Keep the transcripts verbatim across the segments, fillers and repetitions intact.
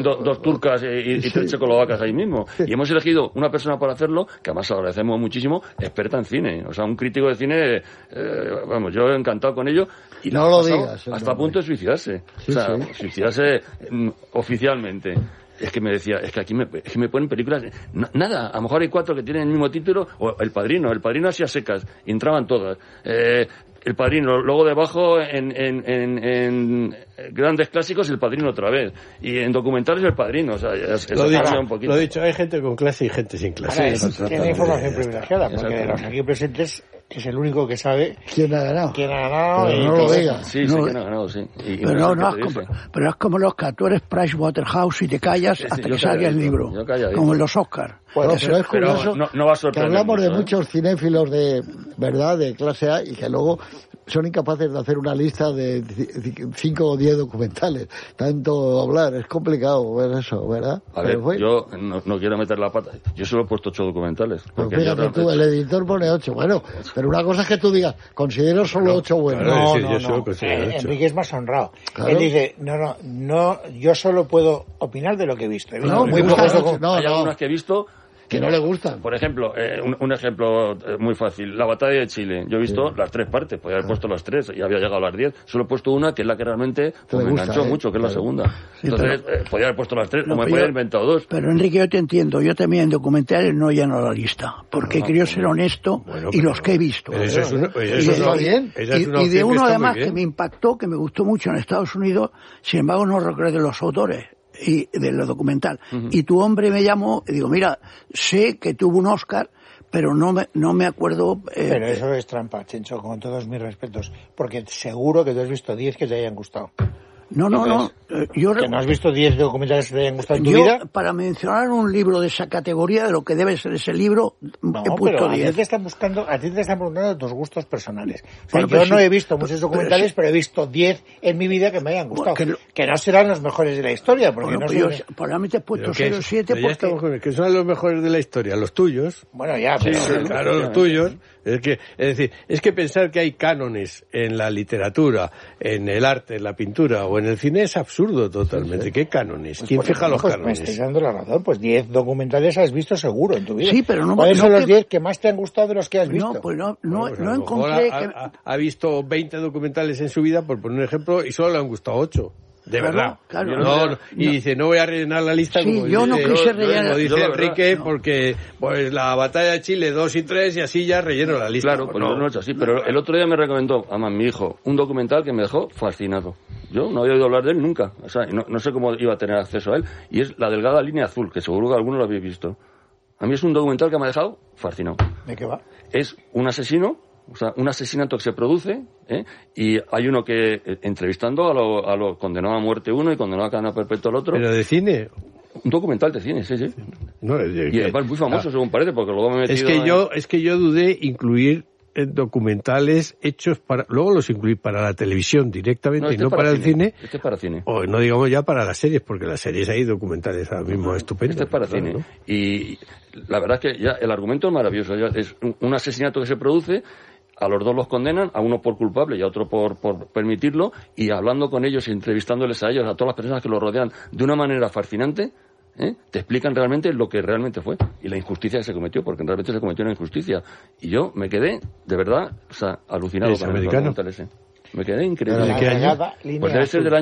Do, dos turcas y, y tres checoslovacas ahí mismo. Y hemos elegido una persona para hacerlo, que además agradecemos muchísimo, experta en cine. O sea, un crítico de cine, eh, vamos, yo he encantado con ello. Y no lo digas. Hasta a punto de suicidarse. Sí, o sea, sí. suicidarse mm, oficialmente. Es que me decía, es que aquí me, es que me ponen películas... No, nada, a lo mejor hay cuatro que tienen el mismo título, o El Padrino, El Padrino así a secas, y entraban todas. Eh... El Padrino, luego debajo en, en, en, en grandes clásicos El Padrino otra vez, y en documentales El Padrino, o sea, es, lo, es dicho, un poquito. lo dicho, hay gente con clase y gente sin clase. Ahora, es, tiene información privilegiada, porque de los aquí presentes es el único que sabe quién ha ganado. Quién ha ganado pero y no lo digas. Sí, sí, no, quién ha ganado, sí. Y, pero, no, no, es como, pero es como los que tú eres Pricewaterhouse y te callas sí, sí, hasta que salga el libro, como en los Oscars. Bueno, pero es curioso pero no, no va a que hablamos mucho, de ¿eh? muchos cinéfilos de verdad, de clase A, y que luego son incapaces de hacer una lista de cinco o diez documentales. Tanto hablar, es complicado ver eso, ¿verdad? A ver, yo no, no quiero meter la pata. Yo solo he puesto ocho documentales. Pues fíjate tú, el editor pone ocho. Bueno, pero una cosa es que tú digas, considero solo ocho buenos. No, no, no. no. Eh, Enrique es más honrado. Claro. Él dice, no, no, no, yo solo puedo opinar de lo que he visto. He visto no, muy pocos no, no, hay algunas que he visto que no le gustan. Por ejemplo, eh, un, un ejemplo eh, muy fácil, la batalla de Chile. Yo he visto sí. las tres partes, podía haber puesto las tres y había llegado a las diez. Solo he puesto una, que es la que realmente pues, me gusta, enganchó eh? mucho, que es la segunda. Sí, Entonces, pero, eh, podía haber puesto las tres, no, o me podía haber inventado dos. Pero Enrique, yo te entiendo, yo también en documentales no lleno la lista, porque no, quiero ser honesto bueno, y los que he visto. Eso es una, y, eso de, no, bien. y, y, y de uno además que me impactó, que me gustó mucho en Estados Unidos, sin embargo no recuerdo los autores. Y de lo documental. Uh-huh. Y tu hombre me llamó y digo, mira, sé que tuvo un Oscar, pero no me, no me acuerdo... Eh, pero eso es trampa, Chencho, con todos mis respetos, porque seguro que tú has visto diez que te hayan gustado. No, no, no. Yo, ¿Que no has visto diez documentales que te hayan gustado en tu yo, vida? Para mencionar un libro de esa categoría, de lo que debe ser ese libro, no, he puesto diez. A ti te están buscando, a ti te están preguntando tus gustos personales. O sea, bueno, yo no sí, he visto muchos documentales, pero, pero he visto diez en mi vida que me hayan gustado. Bueno, que, que no serán los mejores de la historia, porque bueno, no yo, son... Probablemente he puesto cero coma siete porque... Estamos con el, que son los mejores de la historia, los tuyos. Bueno, ya, pero... Sí, sí, claro, los tuyos. Es que, es decir, es que pensar que hay cánones en la literatura, en el arte, en la pintura o en el cine es absurdo totalmente. Sí, sí. ¿Qué cánones? Pues ¿Quién fija los pues cánones? Me estáis dando la razón. Pues diez documentales has visto seguro en tu vida. Sí, pero no... ¿Cuáles no son que... los diez que más te han gustado de los que has visto? No, pues no, no, bueno, pues no encontré... Ha, que... ha, ha visto veinte documentales en su vida, por poner un ejemplo, y solo le han gustado ocho. De claro, verdad. Claro, no, no, y no. dice, no voy a rellenar la lista sí, como yo dice, no quise no, rellenar. como dice yo Enrique, verdad, no. porque pues la batalla de Chile dos y tres y así ya relleno la lista. Claro, pues no, no es así. Pero el otro día me recomendó, además mi hijo, un documental que me dejó fascinado. Yo no había oído hablar de él nunca. O sea, no, no sé cómo iba a tener acceso a él. Y es La delgada línea azul, que seguro que algunos lo habéis visto. A mí es un documental que me ha dejado fascinado. ¿De qué va? Es un asesino... O sea, un asesinato que se produce, ¿eh? Y hay uno que, eh, entrevistando a lo, a lo condenado a muerte uno y condenado a cadena perpetua al otro. ¿Pero de cine? Un documental de cine, sí, sí. No, de, de, y además muy famoso, ah, según parece, porque luego me he metido... Es que, en... yo, es que yo dudé incluir documentales hechos para... Luego los incluí para la televisión directamente no, este y no para, para el cine. Este es para cine. O no digamos ya para las series, porque las series hay documentales ahora mismo estupendos. Este es para claro, cine. ¿No? Y la verdad es que ya el argumento es maravilloso. Ya es un, un asesinato que se produce... A los dos los condenan, a uno por culpable y a otro por, por permitirlo, y hablando con ellos, entrevistándoles a ellos, a todas las personas que los rodean, de una manera fascinante, ¿eh? Te explican realmente lo que realmente fue y la injusticia que se cometió, porque realmente se cometió una injusticia. Y yo me quedé, de verdad, o sea, alucinado con el documental ese. Me quedé increíble. ¿De qué año? Pues debe ser del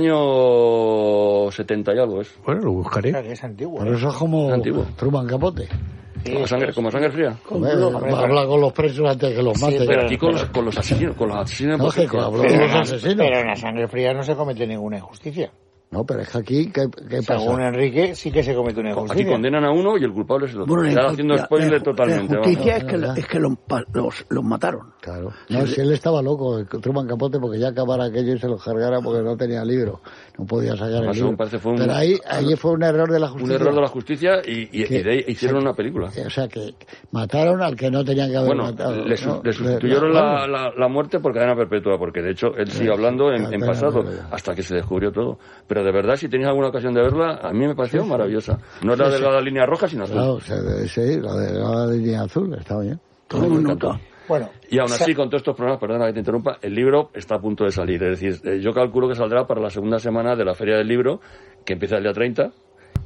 año setenta y algo, es. Bueno, lo buscaré. O sea, es antiguo. Pero eso es como es antiguo. Truman Capote. Sí, como, sangre, como sangre fría. Habla con los presos antes que los maten. Sí, pero aquí con los, con los asesinos, con los asesinos. No, que con los asesinos. Pero en la sangre fría no se comete ninguna injusticia. No, pero es que aquí, ¿qué, qué pasa? Según Enrique, sí que se comete una injusticia. Aquí condenan a uno y el culpable es el otro. Bueno, Está haciendo spoiler la, totalmente. La justicia vamos. es que, la, es que los, los, los mataron. Claro. No, si él estaba loco, Truman Capote, porque ya acabara aquello y se lo cargara porque no tenía libro. No podía sacar el libro. Fue un, pero ahí, ahí fue un error de la justicia. Un error de la justicia y, y, que, y de ahí hicieron o sea, una película. O sea, que mataron al que no tenían que haber bueno, matado. Le, ¿no? le sustituyeron le, la, la, la muerte por cadena perpetua, porque de hecho él sigue hablando en, en pasado, hasta que se descubrió todo. Pero de verdad, si tenéis alguna ocasión de verla, a mí me pareció sí, maravillosa. No es la sí, delgada sí. línea roja, sino azul. Claro, o sea, sí, la delgada línea azul, está bien. Todo el mundo. Bueno, y aún así, con todos estos problemas, perdona que te interrumpa, el libro está a punto de salir. Es decir, yo calculo que saldrá para la segunda semana de la Feria del Libro, que empieza el día treinta,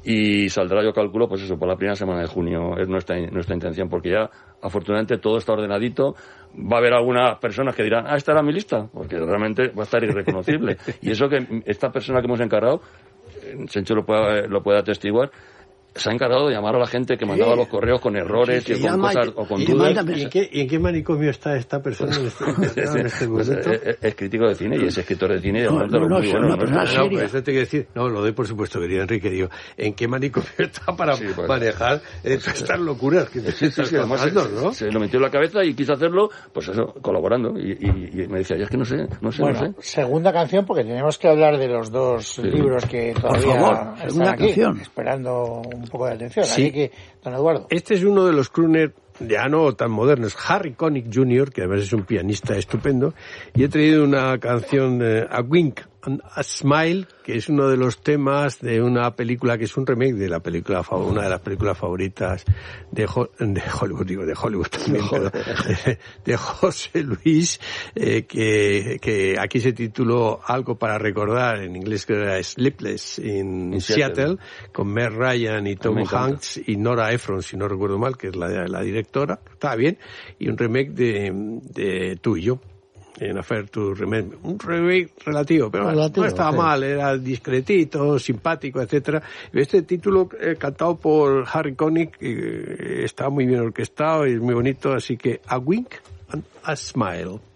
y saldrá, yo calculo, pues eso, por la primera semana de junio es nuestra, nuestra intención, porque ya afortunadamente todo está ordenadito. Va a haber algunas personas que dirán, ah, esta era mi lista, porque realmente va a estar irreconocible. Y eso que esta persona que hemos encargado, Sencho lo puede, lo puede atestiguar, se ha encargado de llamar a la gente que mandaba los correos con errores sí, y con cosas o con dudas. ¿Y en, qué, ¿Y en qué manicomio está esta persona en este, en este pues, momento? Es, es crítico de cine y es escritor de cine y no, además no, de los no, muy no, buenos. no, no, no, pues eso te quiero decir, no, lo doy por supuesto, querido Enrique, digo, ¿en qué manicomio está para sí, pues, manejar eh, todas estas locuras que te sí, estás sí, pasando, se, ¿no? Se, se lo metió en la cabeza y quiso hacerlo, pues eso, colaborando. Y, y, y me decía, ya es que no sé, no sé, bueno, no sé. Segunda canción, porque tenemos que hablar de los dos sí. libros que todavía por favor, están aquí, canción. esperando un poco de atención. Sí. Así que, don Eduardo. Este es uno de los crooners ya no tan modernos, Harry Connick junior, que además es un pianista estupendo, y he traído una canción, eh, A Wink and a Smile, que es uno de los temas de una película que es un remake de la película, una de las películas favoritas de, Ho de Hollywood, digo, de Hollywood también, pero de, de José Luis, eh, que, que aquí se tituló Algo para recordar, en inglés que era Sleepless in, in Seattle, Seattle, con Meg Ryan y Tom Hanks y Nora Ephron, si no recuerdo mal, que es la, la directora, está bien, y un remake de, de Tú y Yo. En Affair to Remember, un remake relativo, pero relativo, no estaba sí. mal, era discretito, simpático, etcétera. Este título eh, cantado por Harry Connick eh, está muy bien orquestado y es muy bonito, así que A Wink and a Smile.